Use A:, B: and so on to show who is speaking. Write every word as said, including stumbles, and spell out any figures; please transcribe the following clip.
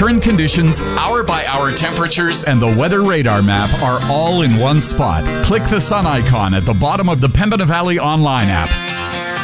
A: current conditions, hour-by-hour temperatures, and the weather radar map are all in one spot. Click the sun icon at the bottom of the Pembina Valley online app.